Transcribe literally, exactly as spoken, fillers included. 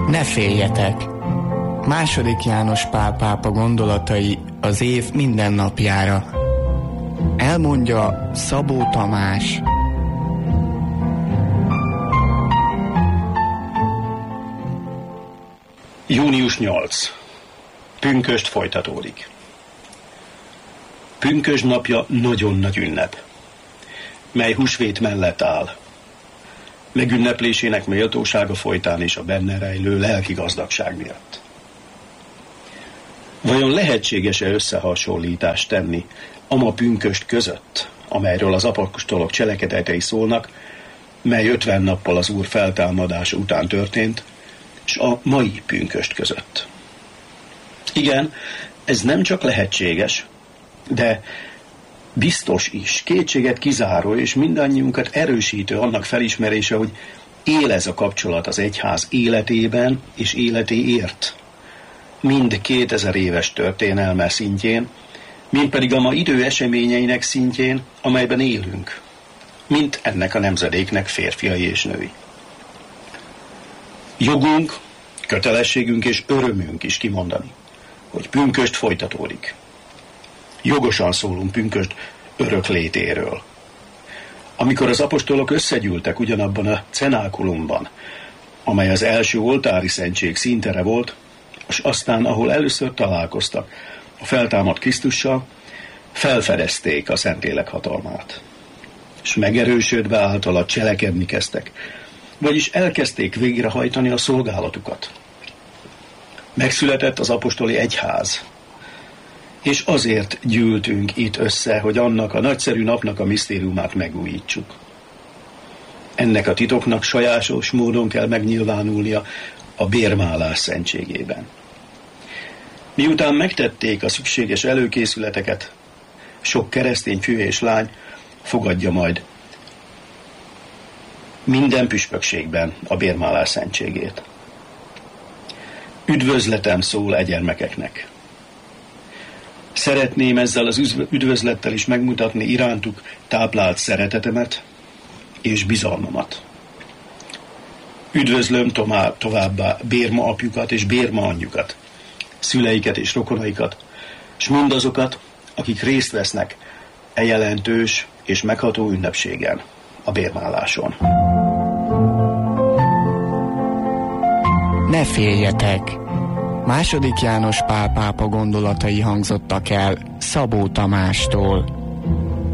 Ne féljetek! Második János Pál pápa gondolatai az év minden napjára. Elmondja Szabó Tamás. június nyolcadika. Pünkösd folytatódik. Pünkösd napja nagyon nagy ünnep, mely húsvét mellett áll. Megünneplésének méltósága folytán és a benne rejlő lelki gazdagság miatt. Vajon lehetséges-e összehasonlítást tenni ama pünkösd között, amelyről az apostolok cselekedetei szólnak, mely ötven nappal az Úr feltámadása után történt, és a mai pünkösd között? Igen, ez nem csak lehetséges, de biztos is, kétséget kizáró és mindannyiunkat erősítő annak felismerése, hogy él ez a kapcsolat az egyház életében és életéért. Mind kétezer éves történelme szintjén, mind pedig a ma idő eseményeinek szintjén, amelyben élünk, mint ennek a nemzedéknek férfiai és női. Jogunk, kötelességünk és örömünk is kimondani, hogy pünkösd folytatódik. Jogosan szólunk pünkösd öröklétéről. Amikor az apostolok összegyűltek ugyanabban a cenákulumban, amely az első oltári szentség színtere volt, és aztán, ahol először találkoztak a feltámadt Krisztussal, felfedezték a Szentlélek hatalmát. És megerősödve általa cselekedni kezdtek, vagyis elkezdték végrehajtani a szolgálatukat. Megszületett az apostoli egyház, és azért gyűltünk itt össze, hogy annak a nagyszerű napnak a misztériumát megújítsuk. Ennek a titoknak sajátos módon kell megnyilvánulnia a bérmálás szentségében. Miután megtették a szükséges előkészületeket, sok keresztény fű és lány fogadja majd minden püspökségben a bérmálás szentségét. Üdvözletem szól e gyermekeknek. Szeretném ezzel az üdvözlettel is megmutatni irántuk táplált szeretetemet és bizalmamat. Üdvözlöm továbbá bérma apjukat és bérma anyjukat, szüleiket és rokonaikat, és mindazokat, akik részt vesznek e jelentős és megható ünnepségen, a bérmáláson. Ne féljetek! Második János Pál pápa gondolatai hangzottak el Szabó Tamástól.